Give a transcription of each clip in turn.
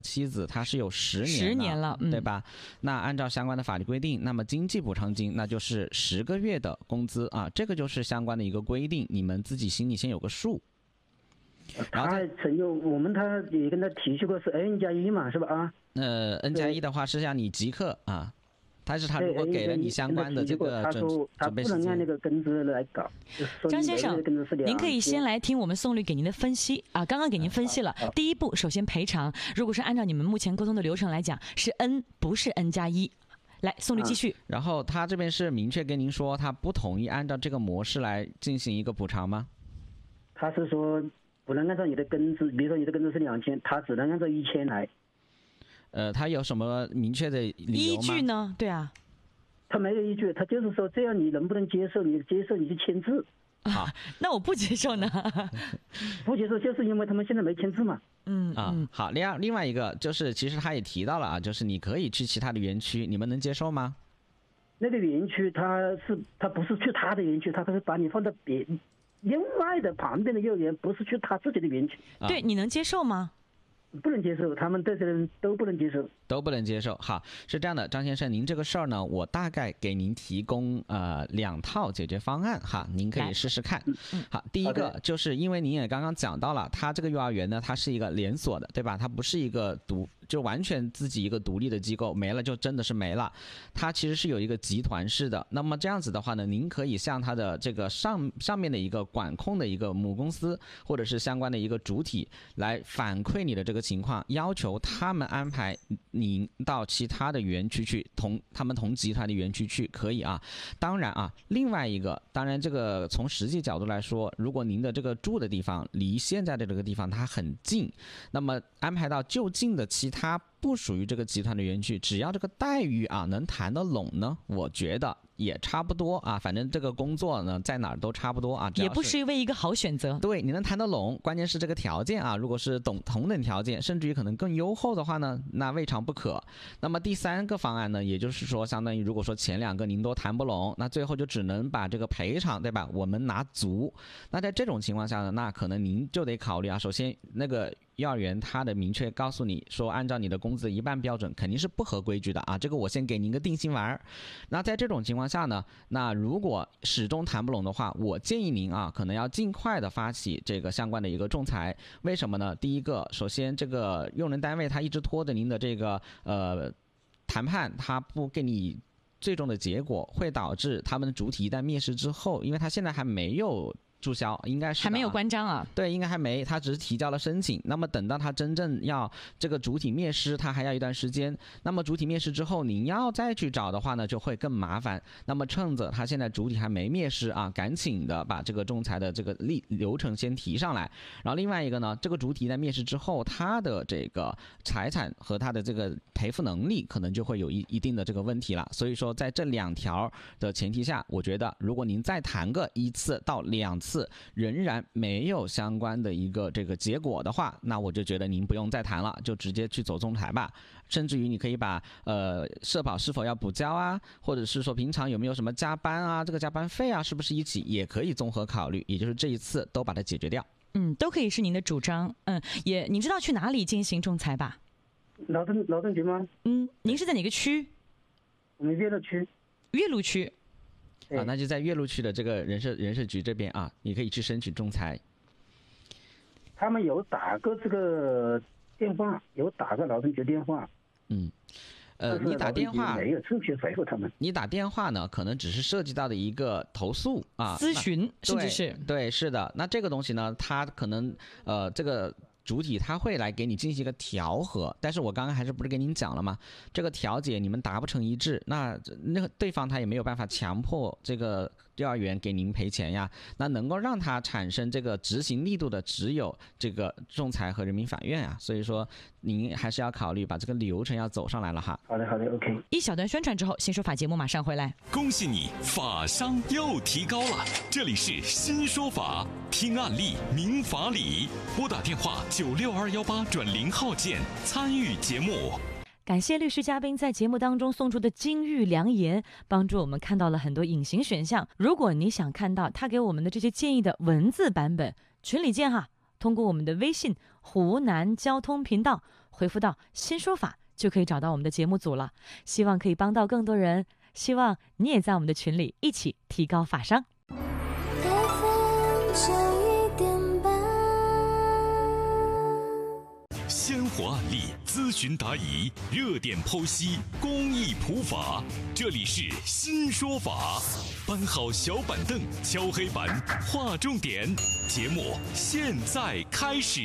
妻子他是有 10年了， 对吧？那按照相关的法律规定，那么经济补偿金那就是10个月的工资啊，这个就是相关的一个规定，你们自己心里先有个数。然后他曾经他也跟他提出过是 N+1 嘛，是吧啊 ？N+1 的话是让你即刻啊。但是他如果给了你相关的这个他说他不能按那个工资来搞。 张先生，您可以先来听我们宋律给您的分析啊。刚刚给您分析了，第一步，首先赔偿，如果是按照你们目前沟通的流程来讲，是 N 不是 N+1。来，宋律继续。 然后他这边是明确跟您说，他不同意按照这个模式来进行一个补偿吗？ 他是说不能按照你的工资，比如说你的工资是2000，他只能按照1000来。 他有什么明确的理由吗？ 依据呢？对啊， 他没有依据，他就是说这样你能不能接受？你接受你就签字。 好， 那我不接受呢。 不接受就是因为他们现在没签字嘛。 好，另外一个就是其实他也提到了啊，就是你可以去其他的园区，你们能接受吗？ 那个园区他不是去他的园区，他是把你放到另外的旁边的幼儿园，不是去他自己的园区。 对，你能接受吗？ 不能接受，他们这些人都不能接受， 都不能接受。好，是这样的，张先生，您这个事儿呢，我大概给您提供2套解决方案哈，您可以试试看。好，第一个就是因为您也刚刚讲到了，它这个幼儿园呢，它是一个连锁的，对吧？它不是一个就完全自己一个独立的机构，没了就真的是没了。它其实是有一个集团式的。那么这样子的话呢，您可以向它的这个上面的一个管控的一个母公司或者是相关的一个主体来反馈你的这个情况，要求他们安排您到其他的园区去，他们同集团的园区去，可以啊。当然啊，另外一个，当然这个从实际角度来说，如果您的这个住的地方离现在的这个地方它很近，那么安排到就近的其他不属于这个集团的园区，只要这个待遇啊能谈得拢呢，我觉得也差不多啊，反正这个工作呢在哪儿都差不多啊， 也不失为一个好选择。 对，你能谈得拢，关键是这个条件啊，如果是同等条件，甚至于可能更优厚的话呢，那未尝不可。那么第3个方案呢，也就是说，相当于如果说前2个您都谈不拢，那最后就只能把这个赔偿，对吧？我们拿足。那在这种情况下呢，那可能您就得考虑啊，首先那个幼儿园它的明确告诉你说，按照你的工资1半标准，肯定是不合规矩的啊。这个我先给您一个定心丸。那在这种情况下呢，那如果始终谈不拢的话，我建议您啊，可能要尽快的发起这个相关的一个仲裁。为什么呢？第一个，首先这个用人单位他一直拖着您的这个谈判，他不给你最终的结果，会导致他们的主体一旦灭失之后，因为他现在还没有注销，应该是还没有关张啊？ 对，应该还没，他只是提交了申请。那么等到他真正要这个主体灭失，他还要一段时间。那么主体灭失之后，您要再去找的话呢，就会更麻烦。那么趁着他现在主体还没灭失啊，赶紧的把这个仲裁的这个流程先提上来。然后另外一个呢，这个主体在灭失之后，他的这个财产和他的这个赔付能力可能就会有一定的这个问题了。所以说，在这2条的前提下，我觉得如果您再谈个1次到2次，仍然没有相关的一个这个结果的话，那我就觉得您不用再谈了，就直接去走仲裁吧。甚至于你可以把社保是否要补交啊，或者是说平常有没有什么加班啊，这个加班费啊是不是一起也可以综合考虑，也就是这一次都把它解决掉。 都可以是您的主张。您知道去哪里进行仲裁吧？ 劳动局吗？ 您是在哪个区？ 我们岳麓区。 岳麓区。 那就在岳麓区的这个人社局这边啊，你可以去申请仲裁。 他们有打过这个电话，有打过劳动局电话。 你打电话没有正确回复他们。 你打电话呢，可能只是涉及到的一个投诉啊， 咨询，甚至是对，是的。那这个东西呢，它可能这个主体他会来给你进行一个调和，但是我刚刚还是不是跟您讲了吗？这个调解你们达不成一致，那个对方他也没有办法强迫这个幼儿园给您赔钱呀。那能够让他产生这个执行力度的，只有这个仲裁和人民法院啊。所以说，您还是要考虑把这个流程要走上来了哈。 好的 ，OK。 一小段宣传之后，新说法节目马上回来。 恭喜你，法商又提高了。这里是新说法，听案例明法理，拨打电话96218转0号键参与节目。 感谢律师嘉宾在节目当中送出的金玉良言，帮助我们看到了很多隐形选项。如果你想看到他给我们的这些建议的文字版本，群里见哈，通过我们的微信湖南交通频道回复到新说法就可以找到我们的节目组了。希望可以帮到更多人，希望你也在我们的群里一起提高法商。 鲜活案例，咨询答疑，热点剖析，公益普法。这里是新说法，搬好小板凳，敲黑板，划重点。节目现在开始。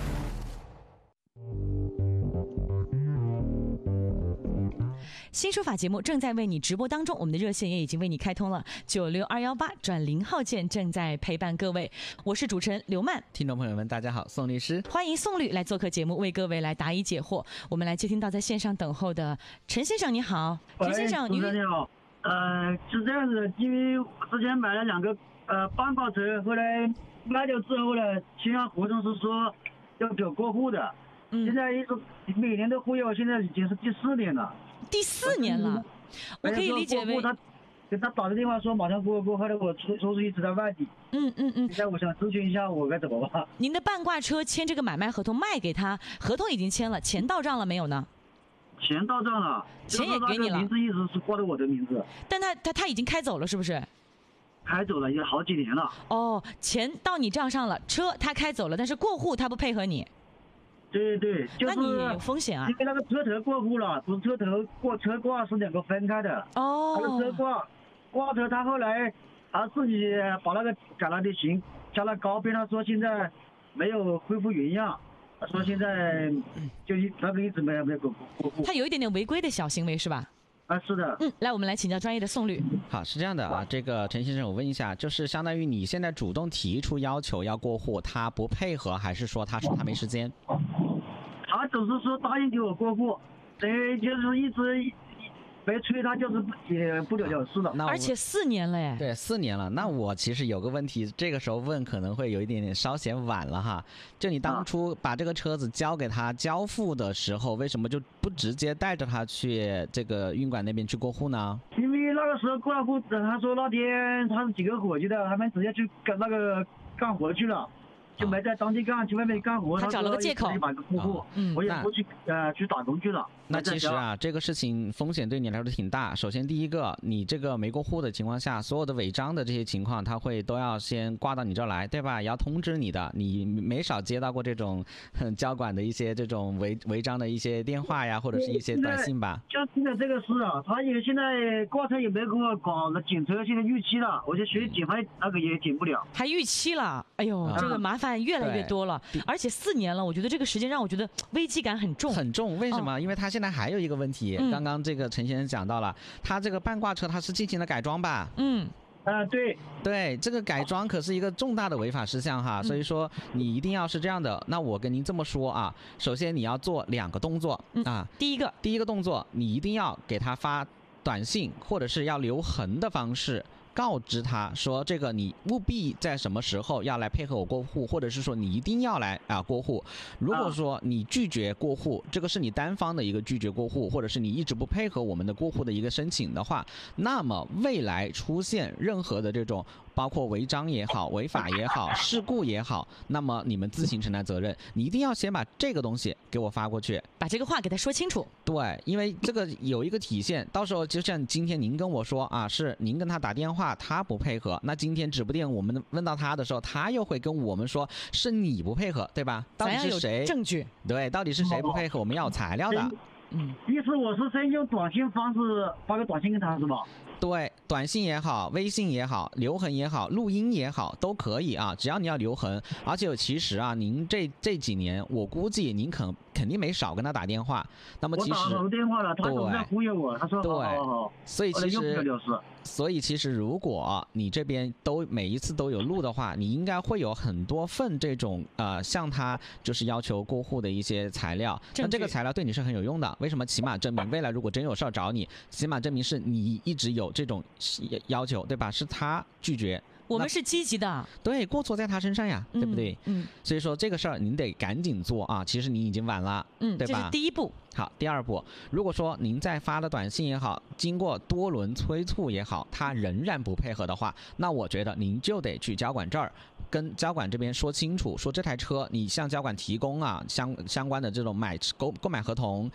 新说法节目正在为你直播当中，我们的热线也已经为你开通了，96218转0号键正在陪伴各位。我是主持人刘曼， 听众朋友们，大家好，宋律师， 欢迎宋律来做客节目，为各位来答疑解惑。我们来接听到在线上等候的陈先生，你好，陈先生， 你好，是这样子，因为之前买了2个半挂车，后来卖掉之后呢，签下合同是说要给我过户的，现在每年都忽悠，现在已经是第4年了。 第4年了，我可以理解为他给他打个电话说马上过，后来我叔叔一直在外地。现在我想咨询一下我该怎么办。 您的半挂车签这个买卖合同卖给他，合同已经签了，钱到账了没有呢？ 钱到账了， 钱也给你了， 名字一直是挂着我的名字。 但他已经开走了，是不是？ 开走了也好几年了。 哦，钱到你账上了，车他开走了，但是过户他不配合你。 对，就是、 那你有风险啊！ 因为那个车头过户了，不是车头车挂是2个分开的。 哦。 那个车挂车，他后来他自己把那个改了的型加了高边，他说现在没有恢复原样，他说现在就那个一直没有过户。 他有一点点违规的小行为是吧？ 啊，是的。 来，我们来请教专业的宋律。 好，是这样的啊，这个陈先生，我问一下，就是相当于你现在主动提出要求要过户，他不配合，还是说他没时间？ 他总是说答应给我过户，就是一直没催他，就是也不了了事了。 而且4年了哎。 对，4年了。那我其实有个问题，这个时候问可能会有一点点稍显晚了哈。就你当初把这个车子交给他交付的时候，为什么就不直接带着他去这个运管那边去过户呢？ 因为那个时候过了户，他说那天他是几个伙计的，他们直接去干活去了。就没在当地干，去外面干活。 他找了个借口， 买个过户，我也不去去打工去了。 那其实啊，这个事情风险对你来说挺大。首先，第一个，你这个没过户的情况下，所有的违章的这些情况，他都要先挂到你这儿来，对吧？也要通知你的。你没少接到过这种交管的一些这种违章的一些电话呀，或者是一些短信吧？ 就现在这个事啊，他也现在挂车也没给我搞了检车，现在逾期了，我就学检牌那个也检不了， 还逾期了。哎呦，这个麻烦越来越多了，而且4年了，我觉得这个时间让我觉得危机感很重。 很重，为什么？因为他现在还有一个问题，刚刚这个陈先生讲到了，他这个半挂车他是进行了改装吧？对，这个改装可是一个重大的违法事项哈，所以说你一定要是这样的。那我跟您这么说啊，首先你要做2个动作啊。第一个动作，你一定要给他发短信，或者是要留痕的方式。告知他说这个你务必在什么时候要来配合我过户，或者是说你一定要来过户。如果说你拒绝过户，这个是你单方的一个拒绝过户，或者是你一直不配合我们的过户的一个申请的话，那么未来出现任何的这种包括违章也好、违法也好、事故也好，那么你们自行承担责任。你一定要先把这个东西给我发过去， 把这个话给他说清楚。 对，因为这个有一个体现，到时候就像今天您跟我说啊，是您跟他打电话，他不配合，那今天指不定我们问到他的时候，他又会跟我们说是你不配合，对吧？到底是谁？ 证据？ 对，到底是谁不配合？我们要有材料的。 意思我是先用短信方式发个短信给他是吧？ 对，短信也好，微信也好，留痕也好，录音也好，都可以啊，只要你要留痕。而且其实啊，您这几年，我估计您肯定没少跟他打电话。那么其实我打了电话了，他总在忽悠我，他说好， 所以其实如果你这边每一次都有录的话，你应该会有很多份这种向他就是要求过户的一些材料。那这个材料对你是很有用的。为什么？起码证明未来如果真有事儿找你，起码证明是你一直有这种要求，对吧？是他拒绝。 我们是积极的， 对，过错在他身上呀，对不对？所以说这个事儿您得赶紧做啊，其实你已经晚了，对吧？ 这是第一步。 好，第2步，如果说您在发的短信也好，经过多轮催促也好，他仍然不配合的话，那我觉得您就得去交管这儿跟交管这边说清楚，说这台车你向交管提供啊相关的这种购买合同，